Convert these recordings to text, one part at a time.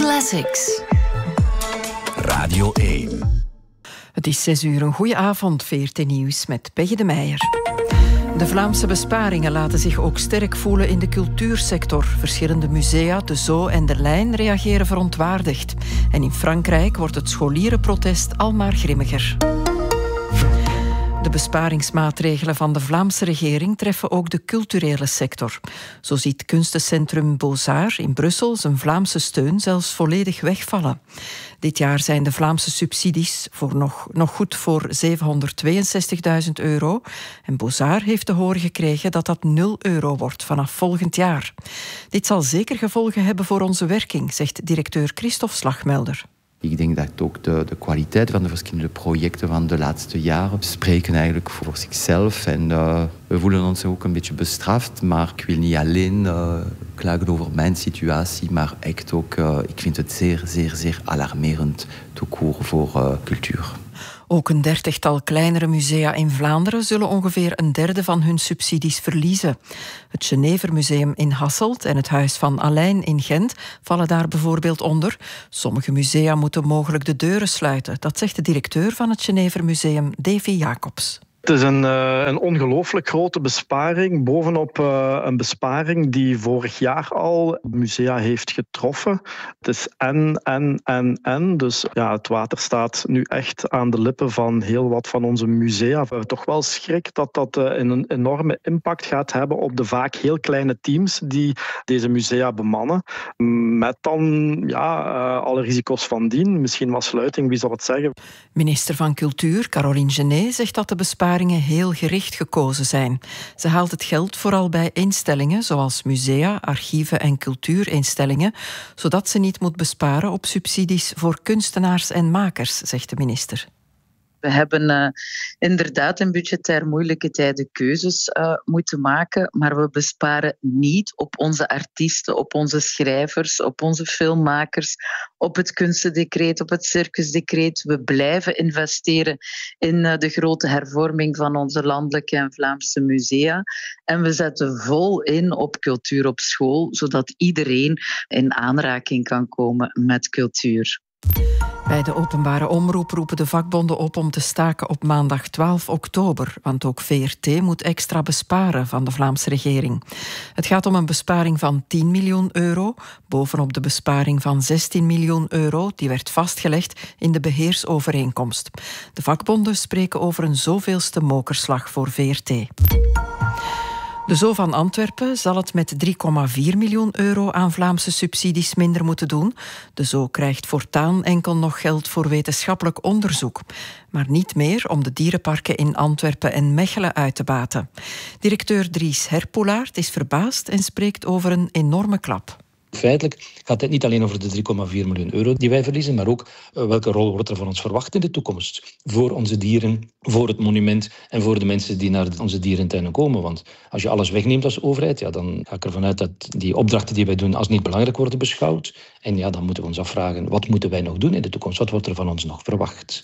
Classics. Radio 1. Het is 6 uur. Een goeie avond, VRT Nieuws met Peggy de Meijer. De Vlaamse besparingen laten zich ook sterk voelen in de cultuursector. Verschillende musea, de Zoo en de Lijn reageren verontwaardigd. En in Frankrijk wordt het scholierenprotest almaar grimmiger. De besparingsmaatregelen van de Vlaamse regering treffen ook de culturele sector. Zo ziet kunstencentrum Beaux-Arts in Brussel zijn Vlaamse steun zelfs volledig wegvallen. Dit jaar zijn de Vlaamse subsidies nog goed voor €762.000. En Beaux-Arts heeft te horen gekregen dat dat €0 wordt vanaf volgend jaar. Dit zal zeker gevolgen hebben voor onze werking, zegt directeur Christophe Slagmelder. Ik denk dat ook de kwaliteit van de verschillende projecten van de laatste jaren spreken eigenlijk voor zichzelf. En we voelen ons ook een beetje bestraft, maar ik wil niet alleen klagen over mijn situatie, maar echt ook, ik vind het zeer, zeer, zeer alarmerend tout court voor cultuur. Ook een 30-tal kleinere musea in Vlaanderen zullen ongeveer een derde van hun subsidies verliezen. Het Genevermuseum in Hasselt en het Huis van Alein in Gent vallen daar bijvoorbeeld onder. Sommige musea moeten mogelijk de deuren sluiten. Dat zegt de directeur van het Genevermuseum, Davy Jacobs. Het is een ongelooflijk grote besparing, bovenop een besparing die vorig jaar al musea heeft getroffen. Het is en. Dus ja, het water staat nu echt aan de lippen van heel wat van onze musea. We hebben toch wel schrik dat dat een enorme impact gaat hebben op de vaak heel kleine teams die deze musea bemannen. Met dan alle risico's van dien. Misschien wat sluiting, wie zal het zeggen? Minister van Cultuur, Caroline Genet, zegt dat de besparingen heel gericht gekozen zijn. Ze haalt het geld vooral bij instellingen zoals musea, archieven en cultuurinstellingen, zodat ze niet moet besparen op subsidies voor kunstenaars en makers, zegt de minister. We hebben inderdaad in budgetair moeilijke tijden keuzes moeten maken, maar we besparen niet op onze artiesten, op onze schrijvers, op onze filmmakers, op het kunstendecreet, op het circusdecreet. We blijven investeren in de grote hervorming van onze landelijke en Vlaamse musea. En we zetten vol in op cultuur op school, zodat iedereen in aanraking kan komen met cultuur. Bij de openbare omroep roepen de vakbonden op om te staken op maandag 12 oktober, want ook VRT moet extra besparen van de Vlaamse regering. Het gaat om een besparing van €10 miljoen, bovenop de besparing van €16 miljoen, die werd vastgelegd in de beheersovereenkomst. De vakbonden spreken over een zoveelste mokerslag voor VRT. De Zoo van Antwerpen zal het met €3,4 miljoen aan Vlaamse subsidies minder moeten doen. De Zoo krijgt voortaan enkel nog geld voor wetenschappelijk onderzoek, maar niet meer om de dierenparken in Antwerpen en Mechelen uit te baten. Directeur Dries Herpoelaert is verbaasd en spreekt over een enorme klap. Feitelijk gaat het niet alleen over de €3,4 miljoen die wij verliezen, maar ook welke rol wordt er van ons verwacht in de toekomst. Voor onze dieren, voor het monument en voor de mensen die naar onze dierentuinen komen. Want als je alles wegneemt als overheid, dan ga ik ervan uit dat die opdrachten die wij doen als niet belangrijk worden beschouwd. En dan moeten we ons afvragen, wat moeten wij nog doen in de toekomst? Wat wordt er van ons nog verwacht?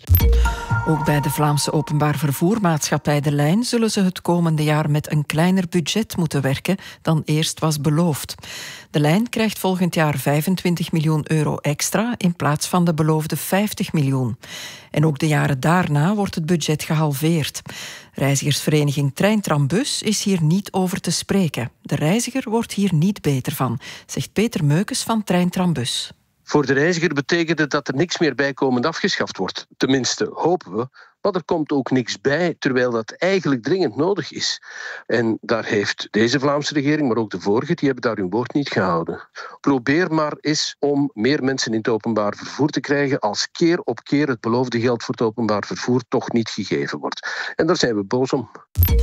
Ook bij de Vlaamse openbaar vervoermaatschappij De Lijn zullen ze het komende jaar met een kleiner budget moeten werken dan eerst was beloofd. De Lijn krijgt volgend jaar €25 miljoen extra in plaats van de beloofde €50 miljoen. En ook de jaren daarna wordt het budget gehalveerd. Reizigersvereniging Trein-Trambus is hier niet over te spreken. De reiziger wordt hier niet beter van, zegt Peter Meukes van Trein-Trambus. Voor de reiziger betekent het dat er niks meer bijkomend afgeschaft wordt. Tenminste, hopen we. Maar er komt ook niks bij, terwijl dat eigenlijk dringend nodig is. En daar heeft deze Vlaamse regering, maar ook de vorige, die hebben daar hun woord niet gehouden. Probeer maar eens om meer mensen in het openbaar vervoer te krijgen als keer op keer het beloofde geld voor het openbaar vervoer toch niet gegeven wordt. En daar zijn we boos om.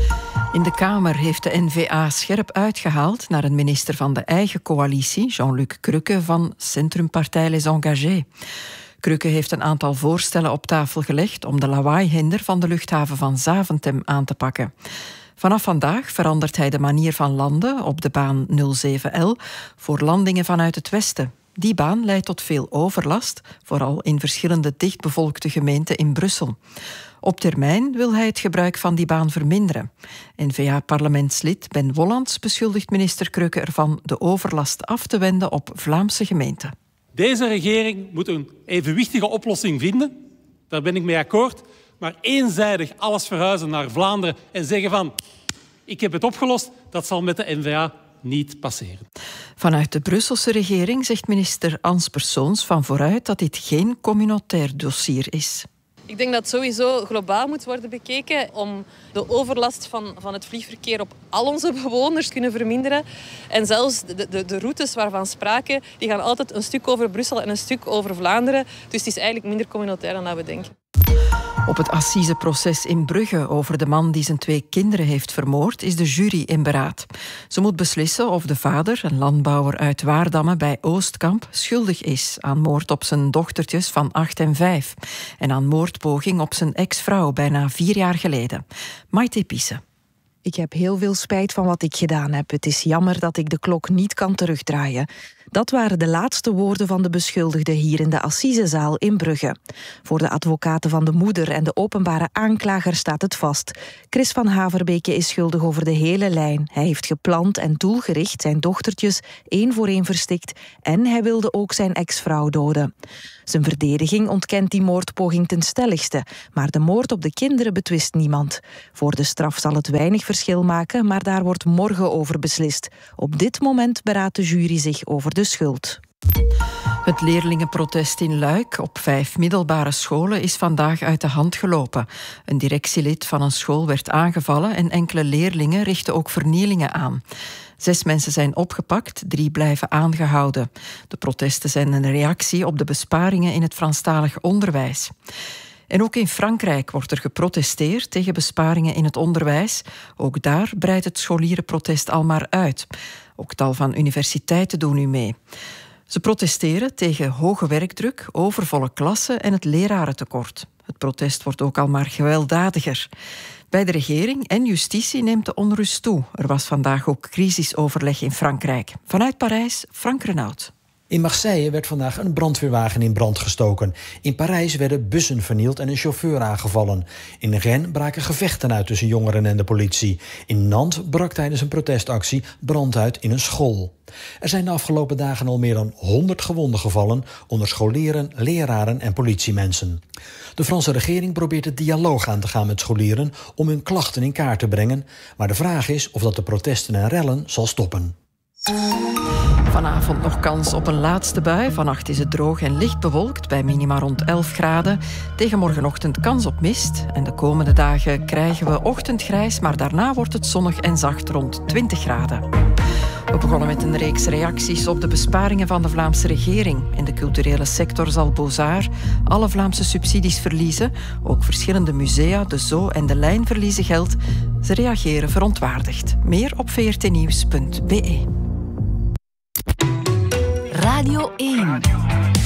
In de Kamer heeft de N-VA scherp uitgehaald naar een minister van de eigen coalitie, Jean-Luc Cruque van Centrumpartij Les Engagés. Cruque heeft een aantal voorstellen op tafel gelegd om de lawaaihinder van de luchthaven van Zaventem aan te pakken. Vanaf vandaag verandert hij de manier van landen op de baan 07L voor landingen vanuit het westen. Die baan leidt tot veel overlast, vooral in verschillende dichtbevolkte gemeenten in Brussel. Op termijn wil hij het gebruik van die baan verminderen. N-VA-parlementslid Ben Wollands beschuldigt minister Cruque ervan de overlast af te wenden op Vlaamse gemeenten. Deze regering moet een evenwichtige oplossing vinden. Daar ben ik mee akkoord. Maar eenzijdig alles verhuizen naar Vlaanderen en zeggen van ik heb het opgelost, dat zal met de N-VA niet passeren. Vanuit de Brusselse regering zegt minister Ans Persoons van Vooruit dat dit geen communautair dossier is. Ik denk dat het sowieso globaal moet worden bekeken om de overlast van het vliegverkeer op al onze bewoners te kunnen verminderen. En zelfs de routes waarvan sprake, die gaan altijd een stuk over Brussel en een stuk over Vlaanderen. Dus het is eigenlijk minder communautair dan dat we denken. Op het assiseproces in Brugge over de man die zijn 2 kinderen heeft vermoord, is de jury in beraad. Ze moet beslissen of de vader, een landbouwer uit Waardamme bij Oostkamp, schuldig is aan moord op zijn dochtertjes van 8 en 5 en aan moordpoging op zijn ex-vrouw bijna 4 jaar geleden. Maite Pisse. Ik heb heel veel spijt van wat ik gedaan heb. Het is jammer dat ik de klok niet kan terugdraaien. Dat waren de laatste woorden van de beschuldigde hier in de assisezaal in Brugge. Voor de advocaten van de moeder en de openbare aanklager staat het vast. Chris van Haverbeke is schuldig over de hele lijn. Hij heeft gepland en doelgericht zijn dochtertjes 1 voor 1 verstikt en hij wilde ook zijn ex-vrouw doden. Zijn verdediging ontkent die moordpoging ten stelligste, maar de moord op de kinderen betwist niemand. Voor de straf zal het weinig verschil maken, maar daar wordt morgen over beslist. Op dit moment beraadt de jury zich over de schuld. Het leerlingenprotest in Luik op 5 middelbare scholen is vandaag uit de hand gelopen. Een directielid van een school werd aangevallen en enkele leerlingen richten ook vernielingen aan. 6 mensen zijn opgepakt, 3 blijven aangehouden. De protesten zijn een reactie op de besparingen in het Franstalig onderwijs. En ook in Frankrijk wordt er geprotesteerd tegen besparingen in het onderwijs. Ook daar breidt het scholierenprotest al maar uit. Ook tal van universiteiten doen nu mee. Ze protesteren tegen hoge werkdruk, overvolle klassen en het lerarentekort. Het protest wordt ook al maar gewelddadiger. Bij de regering en justitie neemt de onrust toe. Er was vandaag ook crisisoverleg in Frankrijk. Vanuit Parijs, Frank Renaud. In Marseille werd vandaag een brandweerwagen in brand gestoken. In Parijs werden bussen vernield en een chauffeur aangevallen. In Rennes braken gevechten uit tussen jongeren en de politie. In Nantes brak tijdens een protestactie brand uit in een school. Er zijn de afgelopen dagen al meer dan 100 gewonden gevallen onder scholieren, leraren en politiemensen. De Franse regering probeert het dialoog aan te gaan met scholieren om hun klachten in kaart te brengen. Maar de vraag is of dat de protesten en rellen zal stoppen. Vanavond nog kans op een laatste bui. Vannacht is het droog en licht bewolkt bij minima rond 11 graden. Tegen morgenochtend kans op mist. En de komende dagen krijgen we ochtendgrijs, maar daarna wordt het zonnig en zacht rond 20 graden. We begonnen met een reeks reacties op de besparingen van de Vlaamse regering. In de culturele sector zal Beaux-Arts alle Vlaamse subsidies verliezen. Ook verschillende musea, de Zoo en de Lijn verliezen geld. Ze reageren verontwaardigd. Meer op vrtnieuws.be. Radio 1.